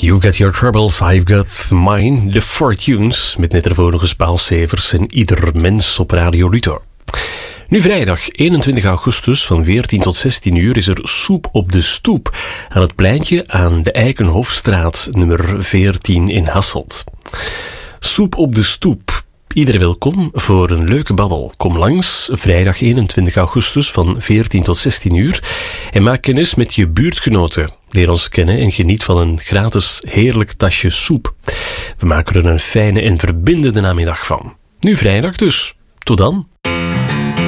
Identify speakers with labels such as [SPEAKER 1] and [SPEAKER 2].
[SPEAKER 1] You've got your troubles, I've got mine. The Fortunes, met net ervoor nog eens Paul Severs en Ieder Mens op Radio Luther. Nu vrijdag 21 augustus van 14 tot 16 uur is er soep op de stoep aan het pleintje aan de Eikenhofstraat nummer 14 in Hasselt. Soep op de stoep. Iedereen welkom voor een leuke babbel. Kom langs, vrijdag 21 augustus van 14 tot 16 uur en maak kennis met je buurtgenoten. Leer ons kennen en geniet van een gratis heerlijk tasje soep. We maken er een fijne en verbindende namiddag van. Nu vrijdag dus. Tot dan.